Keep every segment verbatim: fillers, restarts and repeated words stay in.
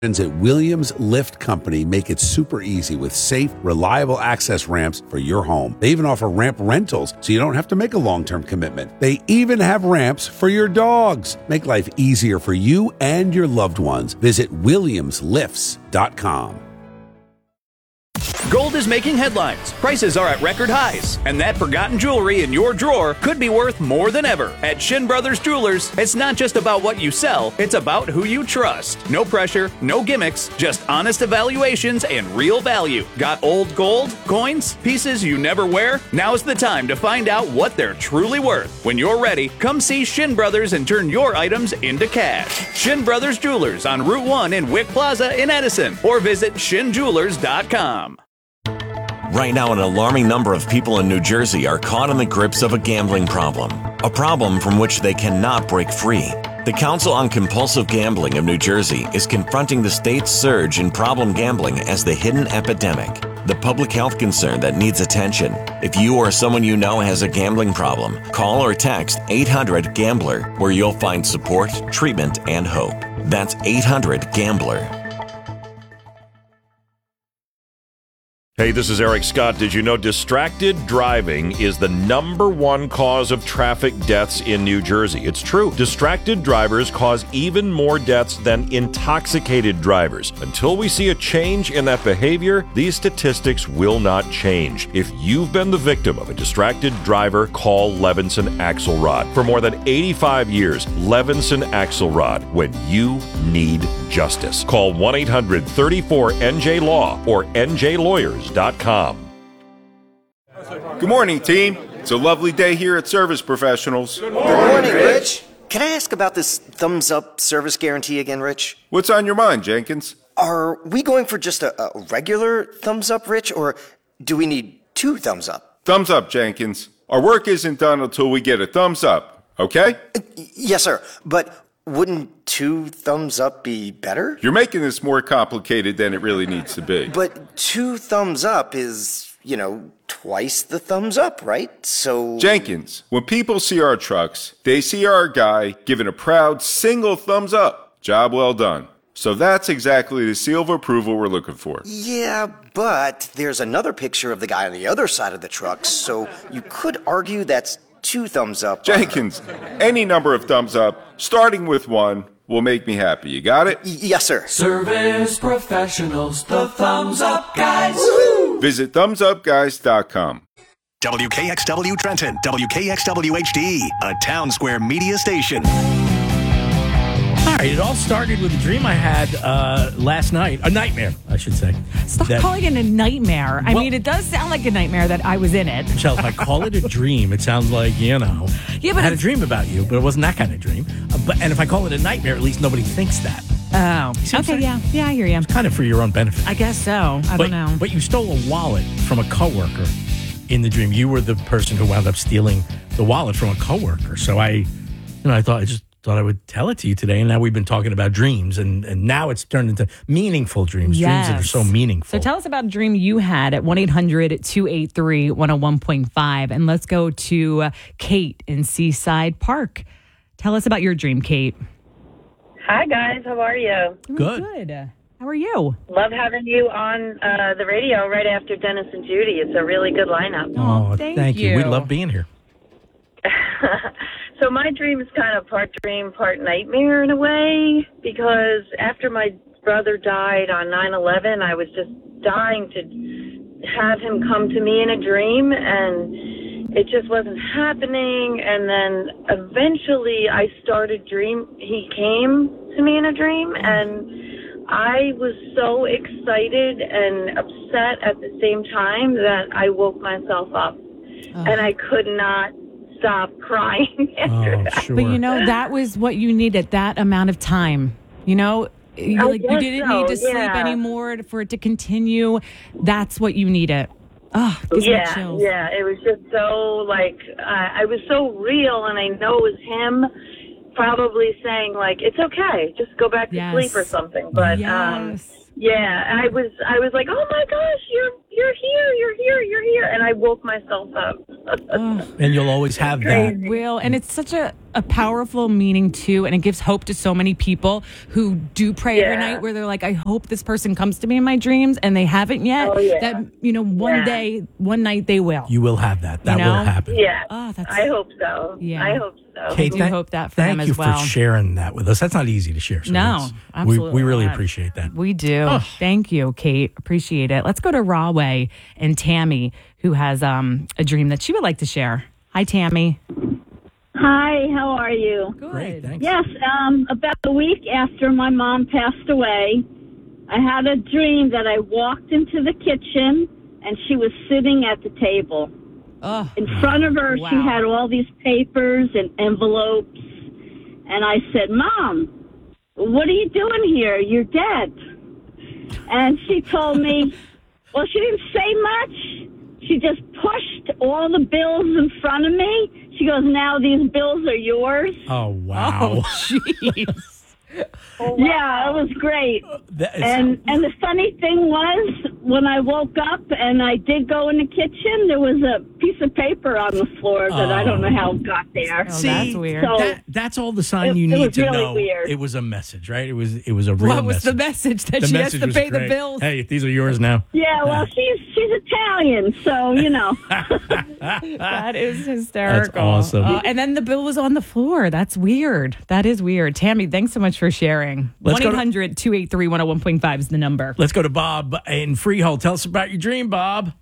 Friends at Williams Lift Company make it super easy with safe, reliable access ramps for your home. They even offer ramp rentals, so you don't have to make a long-term commitment. They even have ramps for your dogs. Make life easier for you and your loved ones. Visit williams lifts dot com. Gold is making headlines. Prices are at record highs, and that forgotten jewelry in your drawer could be worth more than ever. At Shin Brothers Jewelers, it's not just about what you sell, it's about who you trust. No pressure, no gimmicks, just honest evaluations and real value. Got old gold, coins, pieces you never wear? Now's the time to find out what they're truly worth. When you're ready, come see Shin Brothers and turn your items into cash. Shin Brothers Jewelers on Route one in Wick Plaza in Edison, or visit shin jewelers dot com. Right now, an alarming number of people in New Jersey are caught in the grips of a gambling problem, a problem from which they cannot break free. The Council on Compulsive Gambling of New Jersey is confronting the state's surge in problem gambling as the hidden epidemic, the public health concern that needs attention. If you or someone you know has a gambling problem, call or text eight hundred gambler, where you'll find support, treatment, and hope. That's eight hundred gambler. Hey, this is Eric Scott. Did you know distracted driving is the number one cause of traffic deaths in New Jersey? It's true. Distracted drivers cause even more deaths than intoxicated drivers. Until we see a change in that behavior, these statistics will not change. If you've been the victim of a distracted driver, call Levinson Axelrod. For more than eighty-five years, Levinson Axelrod, when you need justice. Call one eight hundred thirty-four N J Law or N J lawyers dot com. Good morning, team. It's a lovely day here at Service Professionals. Good morning, Good morning Rich. Can I ask about this thumbs up service guarantee again, Rich? What's on your mind, Jenkins? Are we going for just a, a regular thumbs up, Rich, or do we need two thumbs up? Thumbs up, Jenkins. Our work isn't done until we get a thumbs up, okay? Uh, yes, sir. But wouldn't two thumbs up be better? You're making this more complicated than it really needs to be. But two thumbs up is, you know, twice the thumbs up, right? So... Jenkins, when people see our trucks, they see our guy giving a proud single thumbs up. Job well done. So that's exactly the seal of approval we're looking for. Yeah, but there's another picture of the guy on the other side of the truck, so you could argue that's two thumbs up. Jenkins, any number of thumbs up, starting with one, will make me happy. You got it? Y- yes, sir. Service Professionals, the thumbs up guys. Woo-hoo! Visit thumbs up guys dot com. W K X W Trenton, W K X W H D, a Town Square media station. All right, it all started with a dream I had uh, last night. A nightmare, I should say. Stop that, calling it a nightmare. I well, mean, it does sound like a nightmare that I was in it. Michelle, if I call it a dream, it sounds like, you know, yeah, but I had a dream about you, but it wasn't that kind of dream. Uh, but And if I call it a nightmare, at least nobody thinks that. Oh, okay, yeah. Yeah, I hear you. It's kind of for your own benefit. I guess so. I but, don't know. But you stole a wallet from a coworker in the dream. You were the person who wound up stealing the wallet from a coworker. So I, you know, I thought I just... thought I would tell it to you today, and now we've been talking about dreams, and, and now it's turned into meaningful dreams, yes. dreams that are so meaningful. So tell us about a dream you had at one eight hundred two eight three one oh one point five, and let's go to uh, Kate in Seaside Park. Tell us about your dream, Kate. Hi, guys. How are you? Good. Good. How are you? Love having you on uh, the radio right after Dennis and Judy. It's a really good lineup. Oh, thank, thank you. you. We love being here. So my dream is kind of part dream, part nightmare in a way, because after my brother died on nine eleven, I was just dying to have him come to me in a dream, and it just wasn't happening. And then eventually I started dream, he came to me in a dream, and I was so excited and upset at the same time that I woke myself up, oh. and I could not stop crying after oh, that. Sure. But you know, that was what you needed, that amount of time. You know, you, like, you didn't so. need to sleep yeah. anymore for it to continue. That's what you needed. Oh, gives me yeah, chills. yeah. It was just so, like, uh, I was so real, and I know it was him probably saying, like, it's okay, just go back to yes. sleep or something. But yes. um, Yeah, I was I was like, oh my gosh, you're you're here, you're here, you're here, and I woke myself up. Oh, and you'll always have that. Will, and it's such a, a powerful meaning too, and it gives hope to so many people who do pray Yeah. every night, where they're like, I hope this person comes to me in my dreams, and they haven't yet. Oh, yeah. That you know, one Yeah. day, one night they will. You will have that. That You know? will happen. Yeah, Oh, that's I hope so. Yeah. I hope so. Kate, I do thank- hope that for thank them you as well. for sharing that with us. That's not easy to share. So No, it's- absolutely We, we really not. appreciate that. We do. Thank you, Kate. Appreciate it. Let's go to Rahway and Tammy, who has um, a dream that she would like to share. Hi, Tammy. Hi, how are you? Good. Great, thanks. Yes, um, about a week after my mom passed away, I had a dream that I walked into the kitchen and she was sitting at the table. Oh, In front of her, she Wow. had all these papers and envelopes. And I said, Mom, what are you doing here? You're dead. And she told me, well, she didn't say much. She just pushed all the bills in front of me. She goes, now these bills are yours. Oh, wow. jeez. Yeah, it was great. That is- And and the funny thing was, when I woke up and I did go in the kitchen, there was a piece of paper on the floor that I don't know how it got there. Oh, that's weird. So that, that's all the sign It- you it need was to really know. weird. It was a message, right? It was it was a real What was message. the message? That The she has message to was pay the great. bills? Hey, these are yours now. yeah, well, she's she's Italian, so you know. That is hysterical. That's awesome. Uh, and then the bill was on the floor. That's weird. That is weird. Tammy, thanks so much for sharing. Let's one go eight to- hundred two eight three one oh one point five is the number. Let's go to Bob in Freehold. Tell us about your dream, Bob.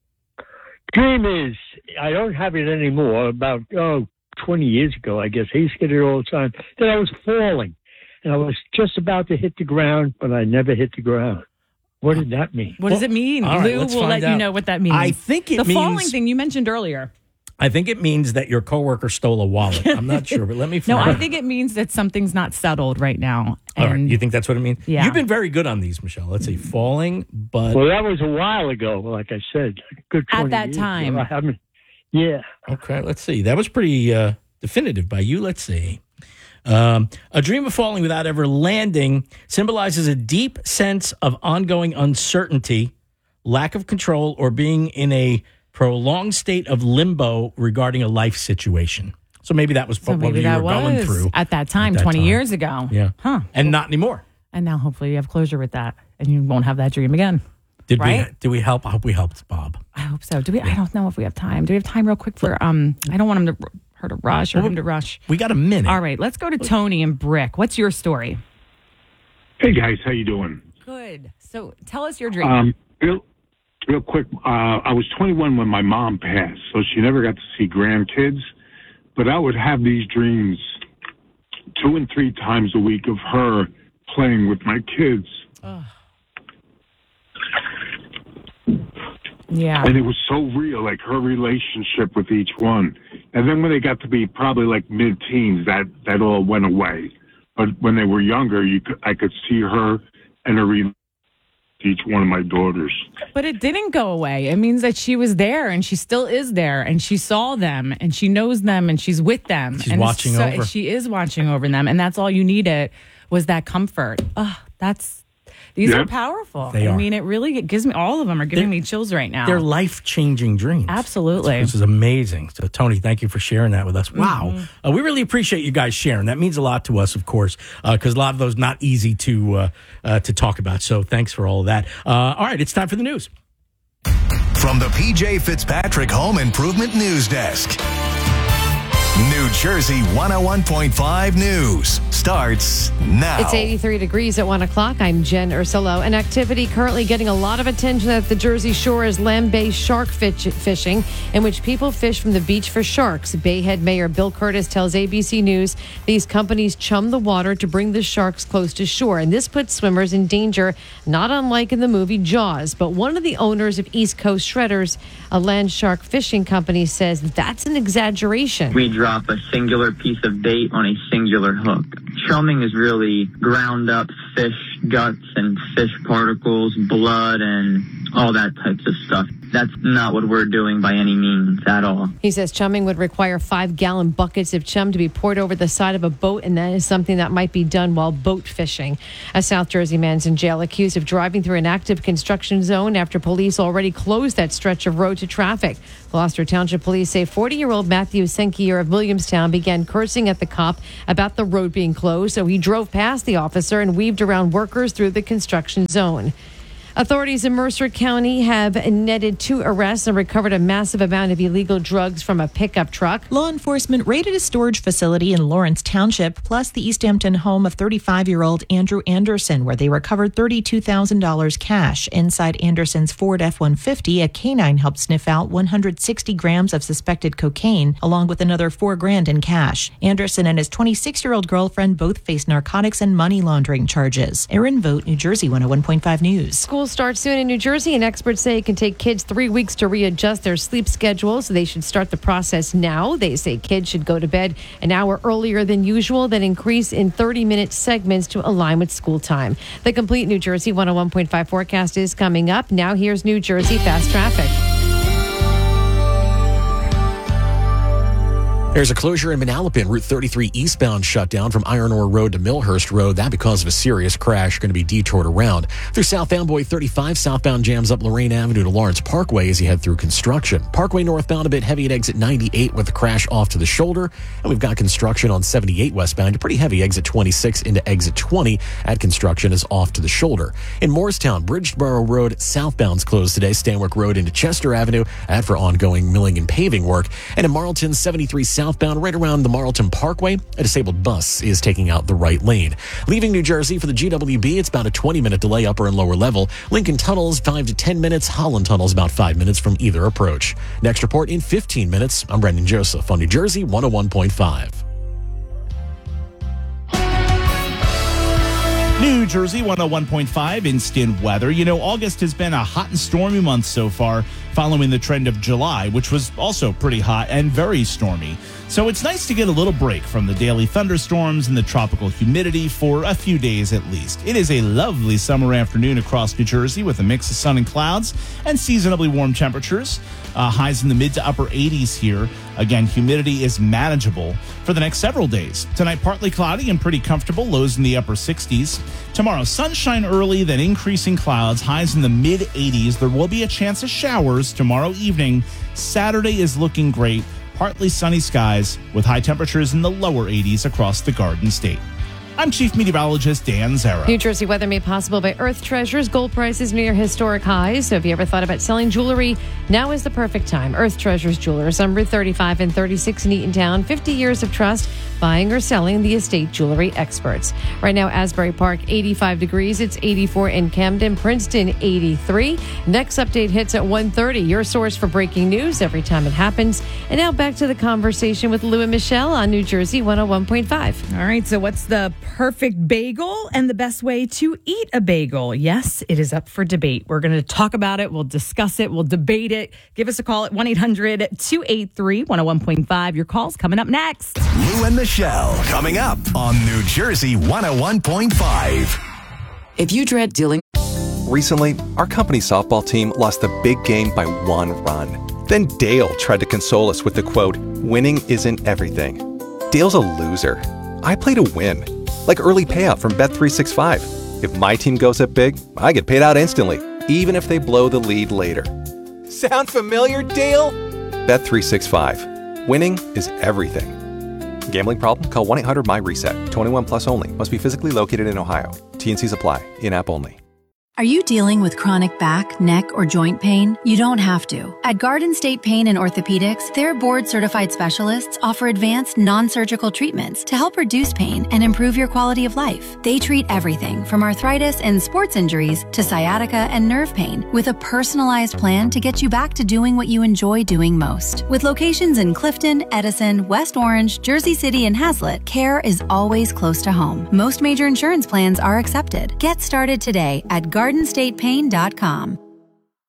Dream is, I don't have it anymore. About, oh, twenty years ago, I guess. I used to get it all the time. That I was falling. And I was just about to hit the ground, but I never hit the ground. What did that mean? What does it mean? all right, Lou let's will find let you out. know what that means. I think it the means- falling thing you mentioned earlier. I think it means that your coworker stole a wallet. I'm not sure, but let me No, find I out. think it means that something's not settled right now. All right, And you think that's what it means? Yeah. You've been very good on these, Michelle. Let's see, falling, but Well, that was a while ago, like I said. A good At twenty that years time. ago. I haven't, yeah. okay. Let's see. That was pretty uh, definitive by you. Let's see. Um, a dream of falling without ever landing symbolizes a deep sense of ongoing uncertainty, lack of control, or being in a prolonged state of limbo regarding a life situation. So maybe that was so what maybe you that were going was through at that time, at that twenty time. years ago. Yeah. Huh. And not anymore. And now hopefully you have closure with that and you won't have that dream again. Did Right? we? Did we help? I hope we helped, Bob. I hope so. Do we? I don't know if we have time. Do we have time real quick for, um, I don't want him to, her to rush or Well, him to rush. We got a minute. All right, let's go to Tony and Brick. What's your story? Hey guys, how you doing? Good. So tell us your dream. Um, real, real quick. Uh, I was twenty-one when my mom passed, so she never got to see grandkids. But I would have these dreams two and three times a week of her playing with my kids, yeah. and it was so real, like her relationship with each one. And then when they got to be probably like mid-teens, that that all went away. But when they were younger, you could, I could see her and her relationship with each one of my daughters. But it didn't go away. It means that she was there and she still is there and she saw them and she knows them and she's with them. She's and watching so, over. She is watching over them. And that's all you needed was that comfort. Oh, that's, these Yep. are powerful. They I are. mean, it really it gives me, all of them are giving They're- me chills right now. They're life-changing dreams. Absolutely. This is amazing. So, Tony, thank you for sharing that with us. Wow. Mm-hmm. Uh, we really appreciate you guys sharing. That means a lot to us, of course, because a lot of those not easy to uh, uh, to talk about. So thanks for all of that. Uh, all right, it's time for the news. From the P J Fitzpatrick Home Improvement News Desk. New Jersey one oh one point five News starts now. It's eighty-three degrees at one o'clock. I'm Jen Ursulo. An activity currently getting a lot of attention at the Jersey Shore is land-based shark fish- fishing, in which people fish from the beach for sharks. Bayhead Mayor Bill Curtis tells A B C News these companies chum the water to bring the sharks close to shore, and this puts swimmers in danger, not unlike in the movie Jaws. But one of the owners of East Coast Shredders, a land shark fishing company, says that's an exaggeration. We drop a singular piece of bait on a singular hook. Chumming is really ground up fish guts and fish particles, blood, and all that types of stuff. That's not what we're doing by any means at all. He says chumming would require five-gallon buckets of chum to be poured over the side of a boat, and that is something that might be done while boat fishing. A South Jersey man's in jail accused of driving through an active construction zone after police already closed that stretch of road to traffic. Gloucester Township Police say forty-year-old Matthew Senkier of Williamstown began cursing at the cop about the road being closed, so he drove past the officer and weaved around workers through the construction zone. Authorities in Mercer County have netted two arrests and recovered a massive amount of illegal drugs from a pickup truck. Law enforcement raided a storage facility in Lawrence Township, plus the East Hampton home of thirty-five-year-old Andrew Anderson, where they recovered thirty-two thousand dollars cash. Inside Anderson's Ford F one fifty, a canine helped sniff out one hundred sixty grams of suspected cocaine, along with another four grand in cash. Anderson and his twenty-six-year-old girlfriend both face narcotics and money laundering charges. Erin Vogt, New Jersey one oh one point five News. School starts soon in New Jersey, and experts say it can take kids three weeks to readjust their sleep schedule, so they should start the process now. They say kids should go to bed an hour earlier than usual, then increase in thirty-minute segments to align with school time. The complete New Jersey one oh one point five forecast is coming up. Now here's New Jersey Fast Traffic. There's a closure in Manalapan, Route thirty-three eastbound shut down from Iron Ore Road to Millhurst Road. That because of a serious crash, going to be detoured around. Through South Amboy thirty-five, southbound jams up Lorraine Avenue to Lawrence Parkway as you head through construction. Parkway northbound a bit heavy at exit ninety-eight with the crash off to the shoulder. And we've got construction on seventy-eight westbound, a pretty heavy exit twenty-six into exit twenty at construction is off to the shoulder. In Morristown, Bridgeboro Road southbound's closed today. Stanwick Road into Chester Avenue, that for ongoing milling and paving work. And in Marlton, seventy-three south. Southbound right around the Marlton Parkway, a disabled bus is taking out the right lane. Leaving New Jersey for the G W B, it's about a twenty-minute delay upper and lower level. Lincoln Tunnel's five to ten minutes. Holland Tunnel's about five minutes from either approach. Next report in fifteen minutes. I'm Brendan Joseph on New Jersey one oh one point five. New Jersey one oh one point five instant weather. You know, August has been a hot and stormy month so far, following the trend of July, which was also pretty hot and very stormy. So it's nice to get a little break from the daily thunderstorms and the tropical humidity for a few days at least. It is a lovely summer afternoon across New Jersey with a mix of sun and clouds and seasonably warm temperatures. Uh, highs in the mid to upper eighties here. Again, humidity is manageable for the next several days. Tonight, partly cloudy and pretty comfortable, lows in the upper sixties. Tomorrow, sunshine early, then increasing clouds, highs in the mid eighties. There will be a chance of showers tomorrow evening. Saturday is looking great. Partly sunny skies with high temperatures in the lower eighties across the Garden State. I'm Chief Meteorologist Dan Zara. New Jersey weather made possible by Earth Treasures. Gold prices near historic highs. So if you ever thought about selling jewelry, now is the perfect time. Earth Treasures Jewelers on Route thirty-five and thirty-six in Eatontown. fifty years of trust, buying or selling the estate jewelry experts. Right now, Asbury Park, eighty-five degrees. It's eighty-four in Camden. Princeton, eighty-three. Next update hits at one thirty. Your source for breaking news every time it happens. And now back to the conversation with Lou and Michelle on New Jersey one oh one point five. All right, so what's the perfect bagel and the best way to eat a bagel? Yes, it is up for debate. We're going to talk about it. We'll discuss it. We'll debate it. Give us a call at one eight hundred two eight three one oh one point five. Your call's coming up next. Lou and Michelle coming up on New Jersey one oh one point five. If you dread dealing... Recently, our company softball team lost the big game by one run. Then Dale tried to console us with the quote, "Winning isn't everything." Dale's a loser. I play to win. Like early payout from Bet three sixty-five. If my team goes up big, I get paid out instantly, even if they blow the lead later. Sound familiar, Dale? Bet three sixty-five. Winning is everything. Gambling problem? Call one eight hundred my reset. twenty-one plus only. Must be physically located in Ohio. T N Cs apply. In-app only. Are you dealing with chronic back, neck, or joint pain? You don't have to. At Garden State Pain and Orthopedics, their board-certified specialists offer advanced non-surgical treatments to help reduce pain and improve your quality of life. They treat everything from arthritis and sports injuries to sciatica and nerve pain with a personalized plan to get you back to doing what you enjoy doing most. With locations in Clifton, Edison, West Orange, Jersey City, and Hazlet, care is always close to home. Most major insurance plans are accepted. Get started today at garden state pain dot com.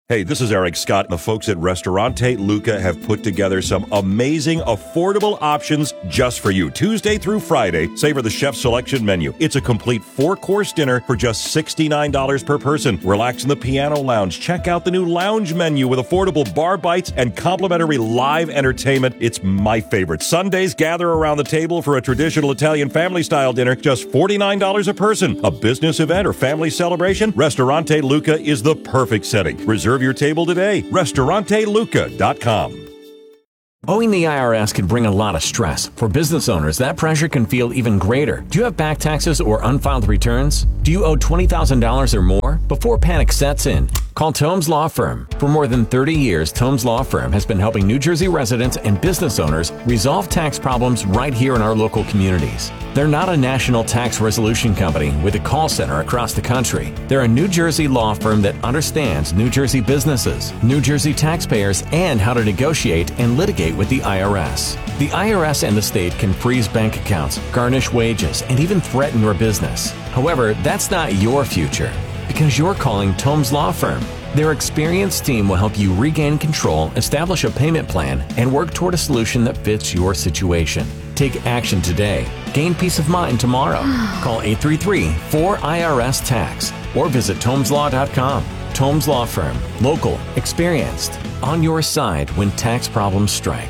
Hey, this is Eric Scott. The folks at Restaurante Luca have put together some amazing, affordable options just for you. Tuesday through Friday, savor the chef's selection menu. It's a complete four-course dinner for just sixty-nine dollars per person. Relax in the piano lounge. Check out the new lounge menu with affordable bar bites and complimentary live entertainment. It's my favorite. Sundays, gather around the table for a traditional Italian family-style dinner, just forty-nine dollars a person. A business event or family celebration? Restaurante Luca is the perfect setting. Reserve your table today. Restaurante Luca dot com. Owing the I R S can bring a lot of stress. For business owners, that pressure can feel even greater. Do you have back taxes or unfiled returns? Do you owe twenty thousand dollars or more? Before panic sets in, call Tomes Law Firm. For more than thirty years, Tomes Law Firm has been helping New Jersey residents and business owners resolve tax problems right here in our local communities. They're not a national tax resolution company with a call center across the country. They're a New Jersey law firm that understands New Jersey businesses, New Jersey taxpayers, and how to negotiate and litigate with the I R S. The I R S and the state can freeze bank accounts, garnish wages, and even threaten your business. However, that's not your future because you're calling Tomes Law Firm. Their experienced team will help you regain control, establish a payment plan, and work toward a solution that fits your situation. Take action today. Gain peace of mind tomorrow. Call eight three three, four I R S, tax or visit Tomes Law dot com. Tomes Law Firm. Local. Experienced. On your side when tax problems strike.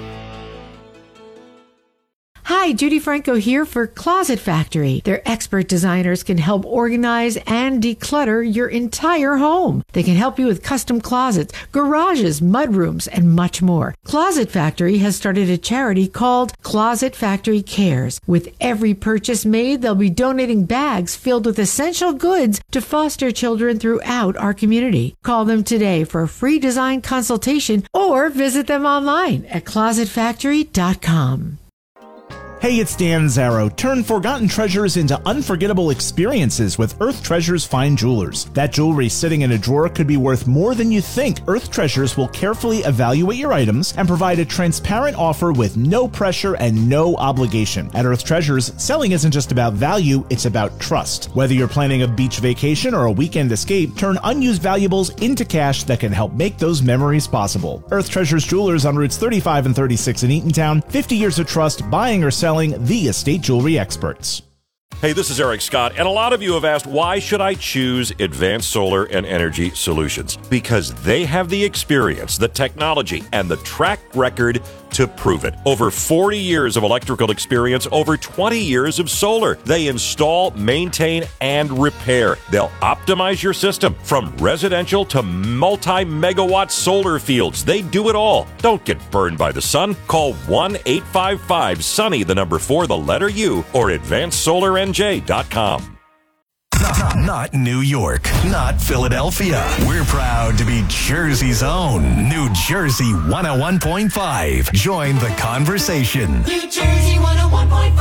Hi, Judy Franco here for Closet Factory. Their expert designers can help organize and declutter your entire home. They can help you with custom closets, garages, mudrooms, and much more. Closet Factory has started a charity called Closet Factory Cares. With every purchase made, they'll be donating bags filled with essential goods to foster children throughout our community. Call them today for a free design consultation or visit them online at closet factory dot com. Hey, it's Dan Zarrow. Turn forgotten treasures into unforgettable experiences with Earth Treasures Fine Jewelers. That jewelry sitting in a drawer could be worth more than you think. Earth Treasures will carefully evaluate your items and provide a transparent offer with no pressure and no obligation. At Earth Treasures, selling isn't just about value, it's about trust. Whether you're planning a beach vacation or a weekend escape, turn unused valuables into cash that can help make those memories possible. Earth Treasures Jewelers on Routes thirty-five and thirty-six in Eatontown. fifty years of trust, buying or selling. The estate jewelry experts. Hey, this is Eric Scott, and a lot of you have asked, why should I choose Advanced Solar and Energy Solutions? Because they have the experience, the technology, and the track record to prove it. Over forty years of electrical experience, over twenty years of solar. They install, maintain, and repair. They'll optimize your system from residential to multi-megawatt solar fields. They do it all. Don't get burned by the sun. Call one eight five five SUNNY, the number four, the letter U, or advanced solar n j dot com. Not, not New York, not Philadelphia. We're proud to be Jersey's own New Jersey one oh one point five. Join the conversation. New Jersey one oh one point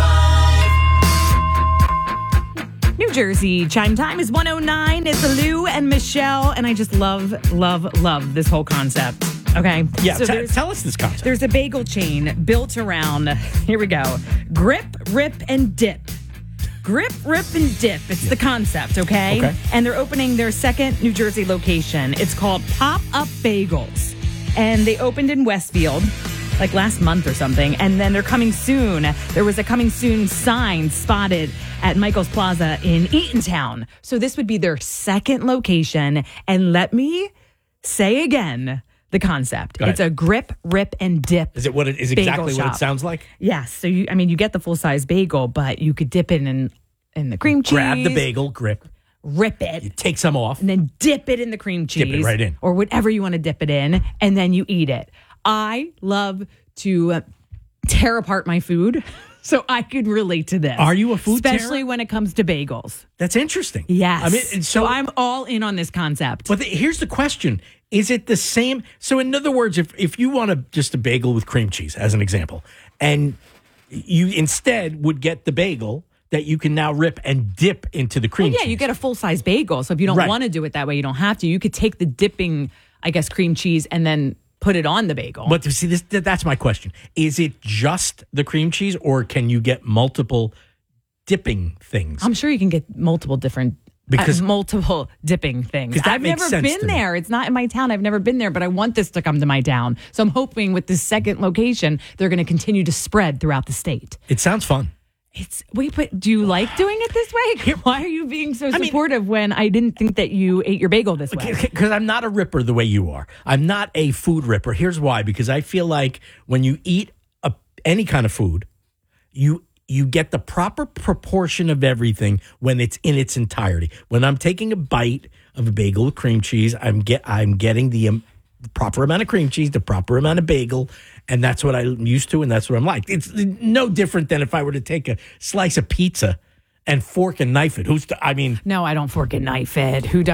five. New Jersey chime time is one oh nine. It's Lou and Michelle, and I just love, love, love this whole concept. Okay. Yeah, so t- tell us this concept. There's a bagel chain built around, here we go, grip, rip, and dip. Grip, rip, and dip. It's yeah. the concept, okay? Okay. And they're opening their second New Jersey location. It's called Pop Up Bagels. And they opened in Westfield, like last month or something. And then they're coming soon. There was a coming soon sign spotted at Michael's Plaza in Eatontown. So this would be their second location. And let me say again, the concept. It's a grip, rip, and dip. Is it what it is exactly what it sounds like? Yes. So you, I mean, you get the full size bagel, but you could dip it in in the cream cheese. Grab the bagel, grip, rip it, you take some off, and then dip it in the cream cheese. Dip it right in, or whatever you want to dip it in, and then you eat it. I love to uh, tear apart my food, so I could relate to this. Are you a food especially terror? when it comes to bagels? That's interesting. Yes. I mean, so, so I'm all in on this concept. But the, here's the question. Is it the same? So in other words, if, if you want a, just a bagel with cream cheese, as an example, and you instead would get the bagel that you can now rip and dip into the cream well, yeah, cheese. you get a full-size bagel. So if you don't Right. want to do it that way, you don't have to. You could take the dipping, I guess, cream cheese and then put it on the bagel. But see, this, that's my question. Is it just the cream cheese, or can you get multiple dipping things? I'm sure you can get multiple different Because uh, multiple dipping things. 'Cause that I've makes never sense been to me. there. It's not in my town. I've never been there, but I want this to come to my town. So I'm hoping with this second location, they're going to continue to spread throughout the state. It sounds fun. It's wait, but do you like doing it this way? Why are you being so supportive when I didn't think that you ate your bagel this way? Because I'm not a ripper the way you are. I'm not a food ripper. Here's why. Because I feel like when you eat a, any kind of food, you you get the proper proportion of everything when it's in its entirety. When I'm taking a bite of a bagel with cream cheese, I'm get I'm getting the um, proper amount of cream cheese, the proper amount of bagel, and that's what I'm used to, and that's what I'm like. It's no different than if I were to take a slice of pizza and fork and knife it. Who's? The, I mean, no, I don't fork and knife it. Who does?